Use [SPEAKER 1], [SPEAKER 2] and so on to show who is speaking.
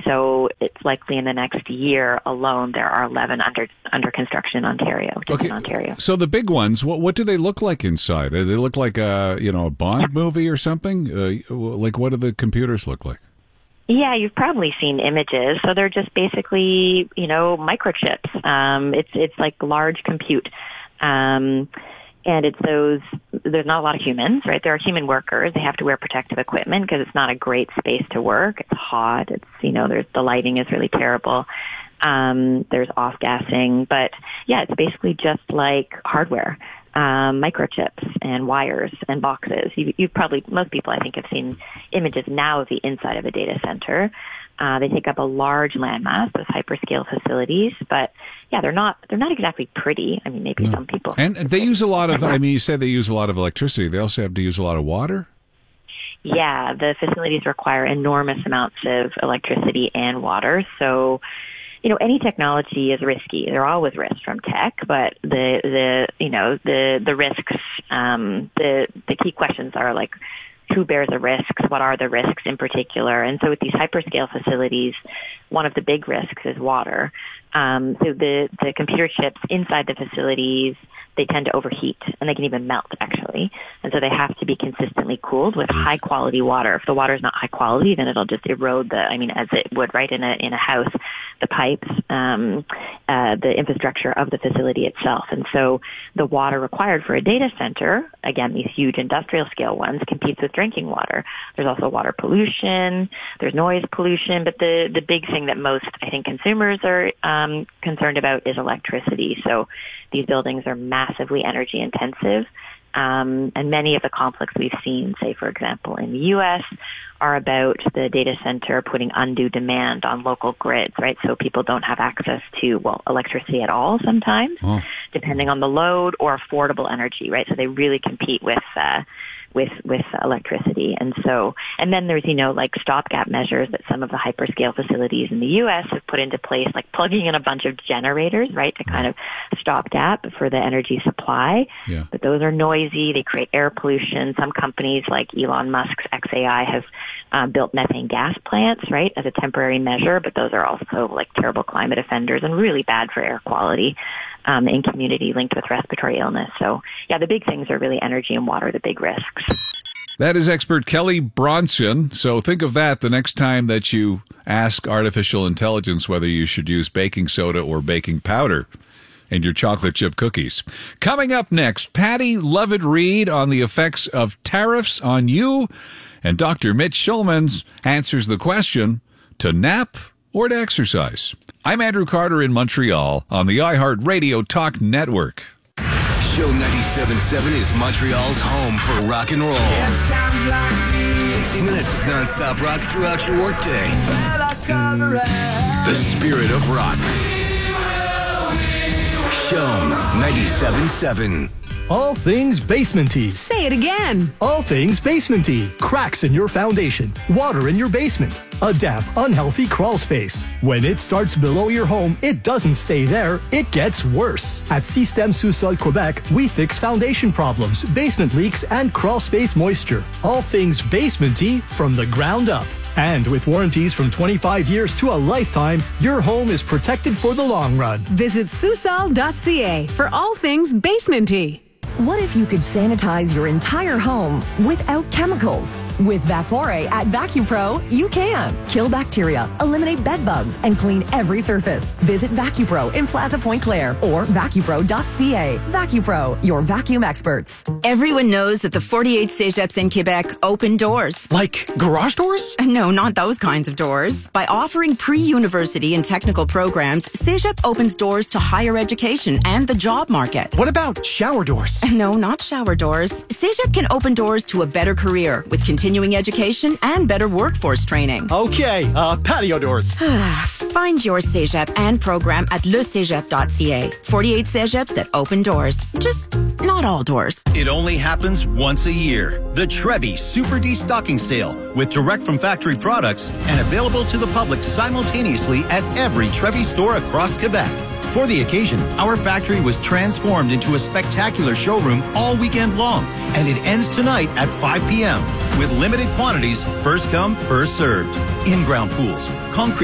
[SPEAKER 1] so it's likely in the next year alone there are 11 under construction in Ontario.
[SPEAKER 2] Okay.
[SPEAKER 1] In Ontario.
[SPEAKER 2] So the big ones, what do they look like inside? Do they look like a Bond movie or something? Like, what do the computers look like?
[SPEAKER 1] Yeah, you've probably seen images. So they're just basically, microchips. It's like large compute. And it's there's not a lot of humans, right? There are human workers. They have to wear protective equipment because it's not a great space to work. It's hot. The lighting is really terrible. There's off-gassing. But yeah, it's basically just like hardware. Microchips and wires and boxes. Most people I think have seen images now of the inside of a data center. They take up a large landmass, those hyperscale facilities, but yeah, they're not exactly pretty. I mean, maybe some people.
[SPEAKER 2] And they use a lot of, you said they use a lot of electricity. They also have to use a lot of water?
[SPEAKER 1] Yeah, the facilities require enormous amounts of electricity and water. So, any technology is risky. There are always risks from tech, but the risks, the key questions are like, who bears the risks? What are the risks in particular? And so with these hyperscale facilities, one of the big risks is water. So the computer chips inside the facilities, they tend to overheat and they can even melt actually. And so they have to be consistently cooled with high quality water. If the water is not high quality, then it'll just erode as it would, right, in a house, the pipes, the infrastructure of the facility itself. And so the water required for a data center, again, these huge industrial scale ones, competes with drinking water. There's also water pollution, there's noise pollution, but the big thing that most, I think, consumers are concerned about is electricity. So these buildings are massively energy intensive. And many of the conflicts we've seen, say, for example, in the U.S., are about the data center putting undue demand on local grids, right? So people don't have access to, electricity at all sometimes, depending on the load, or affordable energy, right? So they really compete with electricity. And then there's, stopgap measures that some of the hyperscale facilities in the U.S. have put into place, like plugging in a bunch of generators, right, to kind of stopgap for the energy supply.
[SPEAKER 2] Yeah.
[SPEAKER 1] But those are noisy. They create air pollution. Some companies like Elon Musk's XAI have built methane gas plants, right, as a temporary measure, but those are also like terrible climate offenders and really bad for air quality in community linked with respiratory illness. So, yeah, the big things are really energy and water, the big risks.
[SPEAKER 2] That is expert Kelly Bronson. So think of that the next time that you ask artificial intelligence whether you should use baking soda or baking powder in your chocolate chip cookies. Coming up next, Patty Lovett-Reed on the effects of tariffs on you, and Dr. Mitch Schulman answers the question, to nap or to exercise. I'm Andrew Carter in Montreal on the iHeartRadio Talk Network.
[SPEAKER 3] Show 97.7 is Montreal's home for rock and roll. 60 minutes of non-stop rock throughout your workday. The spirit of rock. Show 97.7.
[SPEAKER 4] All things basementy.
[SPEAKER 5] Say it again.
[SPEAKER 4] All things basementy. Cracks in your foundation. Water in your basement. A damp, unhealthy crawl space. When it starts below your home, it doesn't stay there. It gets worse. At Système Sous-Sol Quebec, we fix foundation problems, basement leaks, and crawl space moisture. All things basementy from the ground up. And with warranties from 25 years to a lifetime, your home is protected for the long run.
[SPEAKER 5] Visit Susol.ca for all things basementy.
[SPEAKER 6] What if you could sanitize your entire home without chemicals? With Vapore at VacuPro, you can. Kill bacteria, eliminate bed bugs, and clean every surface. Visit VacuPro in Plaza Point Claire or vacupro.ca. VacuPro, your vacuum experts.
[SPEAKER 7] Everyone knows that the 48 cégeps in Quebec open doors.
[SPEAKER 8] Like garage doors?
[SPEAKER 7] No, not those kinds of doors. By offering pre-university and technical programs, Cégep opens doors to higher education and the job market.
[SPEAKER 8] What about shower doors?
[SPEAKER 7] No, not shower doors. Cégep can open doors to a better career with continuing education and better workforce training.
[SPEAKER 8] Okay, patio doors.
[SPEAKER 7] Find your Cégep and program at lecégep.ca. 48 Cégeps that open doors. Just not all doors.
[SPEAKER 9] It only happens once a year. The Trevi Super Destocking Sale with direct from factory products and available to the public simultaneously at every Trevi store across Quebec. For the occasion, our factory was transformed into a spectacular showroom all weekend long, and it ends tonight at 5 p.m. with limited quantities, first come, first served. In-ground pools, concrete